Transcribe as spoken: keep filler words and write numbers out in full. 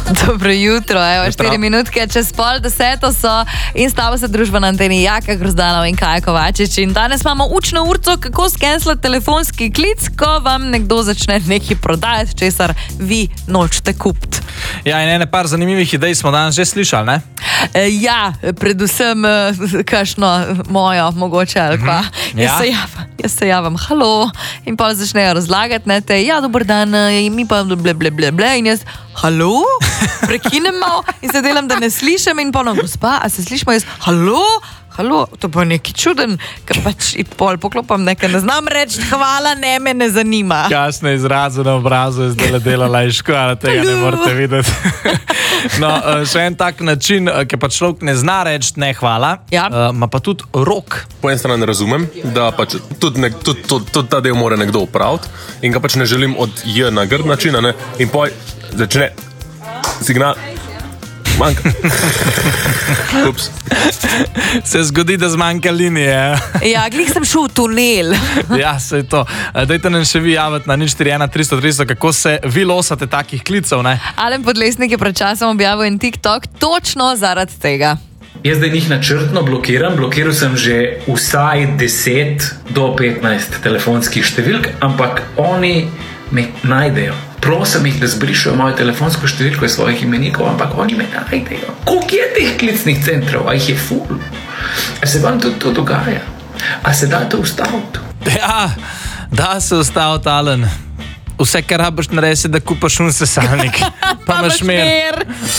Dobro jutro, evo, štiri minutke čez pol deseto so in stava se družba na anteni Jaka Grozdanov in Kaja Kovačič. In danes imamo učno urco, kako skenslati telefonski klic, ko vam nekdo začne nekaj prodajati, česar vi nočete kupiti. Ja, in ene par zanimivih idej smo danes že slišali, ne? E, ja, predvsem kakšno mojo, mogoče, ali pa. Mm-hmm. Jaz, ja. se javam, jaz se javam, halo, in pa začnejo razlagati, ne, te, ja, dober dan, mi pa ble, ble, ble, ble, in jaz, halo, prekinem malo in se delam, da ne slišim in ponovno, gospa, a se slišimo, jaz, halo, halo, to pa neki čuden, ker pač i pol poklopam nekaj, ne znam reči, hvala, ne, me ne zanima. Kasne izraze na obrazu je zdaj delala in škoda, tega ne morate videti. No, še en tak način, ki pa človek ne zna reči ne hvala, ja. Ima pa tudi rok. Po eni strani razumem, da pač tudi, nek, tudi, tudi, tudi ta del mora nekdo upraviti in ga pač ne želim od J na grd načina, ne, in poj začne signal. Manjka. Ups. Se zgodi, da zmanjka linije. Ja, glih sem šel v tunel. Ja, se je to. Dajte nam še vi javiti na nič štiri ena tri sto tristo, kako se vi losate takih klicev, ne? Alen Podlesnik je pred časom objavil en TikTok točno zaradi tega. Jaz zdaj njih načrtno blokiram, blokiral sem že vsaj deset do petnajst telefonskih številk, ampak oni me najdejo. Prosim jih, da zbrišajo mojo telefonsko številko iz svojih imenikov, ampak oni me najdejo. Koliko je teh klicnih centrov? A jih je ful? A se vam tudi to dogaja? A se da to ustaviti? Ja, da se ustaviti, Alen. Vse, kar rabiš narediti, da kupaš un sesalnik. Pa imaš mer.